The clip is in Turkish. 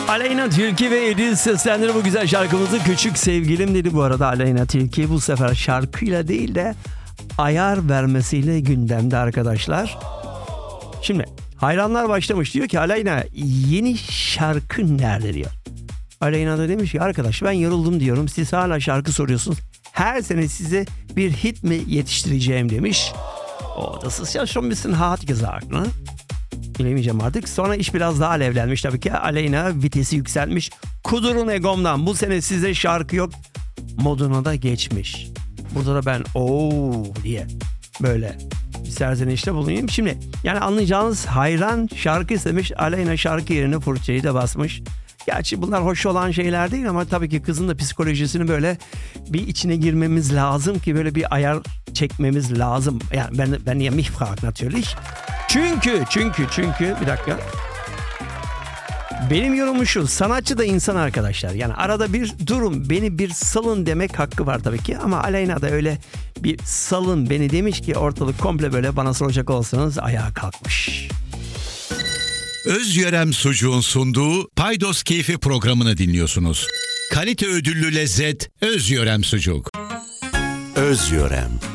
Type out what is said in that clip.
Aleyna Tilki ve Edil seslendirdi bu güzel şarkımızı. Küçük sevgilim dedi bu arada Aleyna Tilki. Bu sefer şarkıyla değil de ayar vermesiyle gündemde arkadaşlar. Şimdi hayranlar başlamış, diyor ki Aleyna yeni şarkı nerede diyor. Aleyna da demiş ki arkadaş ben yoruldum diyorum, siz hala şarkı soruyorsunuz. Her sene size bir hit mi yetiştireceğim demiş. O das ist ja schon ein bisschen hart gesagt, ne? Bilemeyeceğim artık. Sonra iş biraz daha alevlenmiş tabii ki. Aleyna vitesi yükseltmiş. Kudurun egomdan, bu sene size şarkı yok moduna da geçmiş. Burada da ben ooo diye böyle bir serzenişte bulunayım. Şimdi yani anlayacağınız hayran şarkı istemiş. Aleyna şarkı yerine fırçayı da basmış. Gerçi bunlar hoş olan şeyler değil ama tabii ki kızın da psikolojisini böyle bir içine girmemiz lazım ki böyle bir ayar çekmemiz lazım. Yani ben ya mich frag natürlich. Çünkü bir dakika. Benim yorumum şu, sanatçı da insan arkadaşlar. Yani arada bir durun, beni bir salın demek hakkı var tabii ki. Ama Aleyna da öyle bir salın beni demiş ki ortalık komple böyle bana soracak olsanız ayağa kalkmış. Özyörem Sucuğun sunduğu Paydos Keyfi programını dinliyorsunuz. Kalite ödüllü lezzet Özyörem Sucuk. Özyörem.